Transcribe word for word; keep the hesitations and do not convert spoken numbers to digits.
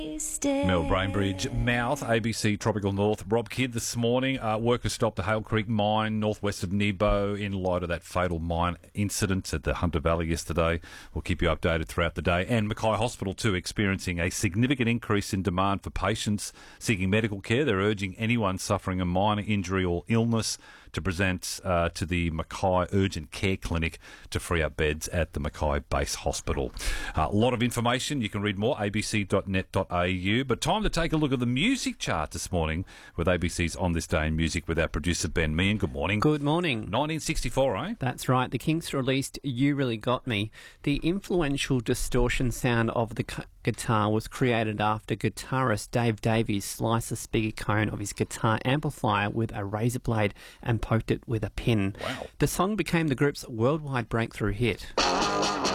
Mel Brainbridge, Mouth, A B C Tropical North. Rob Kidd this morning. Uh, workers stopped the Hale Creek mine northwest of Nebo in light of that fatal mine incident at the Hunter Valley yesterday. We'll keep you updated throughout the day. And Mackay Hospital too experiencing a significant increase in demand for patients seeking medical care. They're urging anyone suffering a minor injury or illness to present uh, to the Mackay Urgent Care Clinic to free up beds at the Mackay Base Hospital. Uh, a lot of information. You can read more, a b c dot net dot a u. But time to take a look at the music chart this morning with A B C's On This Day in Music with our producer Ben Meehan. Good morning. Good morning. nineteen sixty-four, eh? That's right. The Kinks released You Really Got Me. The influential distortion sound of the gu- guitar was created after guitarist Dave Davies sliced a speaker cone of his guitar amplifier with a razor blade and poked it with a pin. Wow. The song became the group's worldwide breakthrough hit.